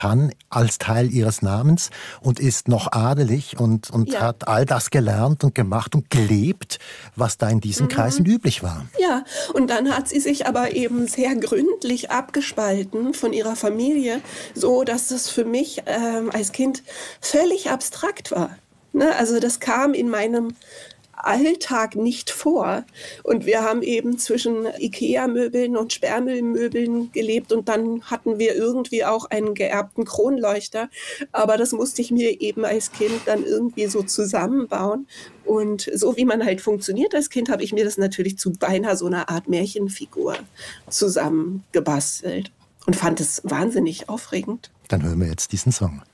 kann als Teil ihres Namens und ist noch adelig und hat all das gelernt und gemacht und gelebt, was da in diesen Kreisen üblich war. Ja, und dann hat sie sich aber eben sehr gründlich abgespalten von ihrer Familie, so dass das für mich als Kind völlig abstrakt war. Ne? Also das kam in meinem Alltag nicht vor. Und wir haben eben zwischen Ikea-Möbeln und Sperrmüllmöbeln gelebt und dann hatten wir irgendwie auch einen geerbten Kronleuchter. Aber das musste ich mir eben als Kind dann irgendwie so zusammenbauen. Und so wie man halt funktioniert als Kind, habe ich mir das natürlich zu beinahe so einer Art Märchenfigur zusammengebastelt und fand es wahnsinnig aufregend. Dann hören wir jetzt diesen Song.